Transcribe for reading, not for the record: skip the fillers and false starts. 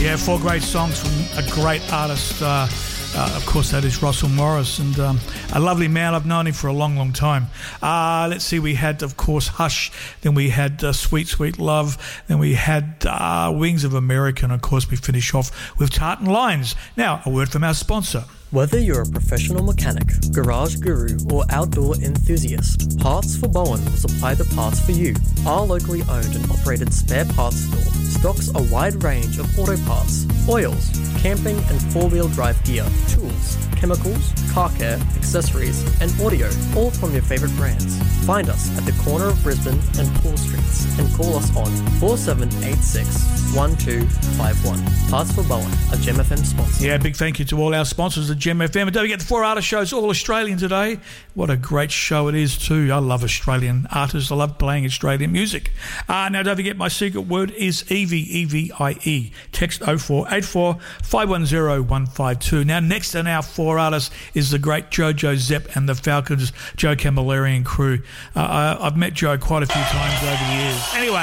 Yeah, 4 great songs from a great artist. Of course, that is Russell Morris, and a lovely man. I've known him for a long, long time. Let's see, we had, of course, Hush, then we had Sweet, Sweet Love, then we had Wings of America, and of course we finish off with Tartan Lines. Now, a word from our sponsor. Whether you're a professional mechanic, garage guru, or outdoor enthusiast, Parts for Bowen will supply the parts for you. Our locally owned and operated spare parts store stocks a wide range of auto parts, oils, camping and four-wheel drive gear, tools, chemicals, car care, accessories, and audio, all from your favourite brands. Find us at the corner of Brisbane and Paul Streets and call us on 4786 1251. Parts for Bowen, a Gem FM sponsor. Yeah, big thank you to all our sponsors at Gem FM. And don't forget the 4 artist shows, all Australian today. What a great show it is too. I love Australian artists. I love playing Australian music. Now don't forget my secret word is Evie, E-V-I-E. Text 0484 510 152. Now next in our 4 artists is the great Jojo Zepp and the Falcons, Joe Camilleri and crew. I've met Joe quite a few times over the years. Anyway,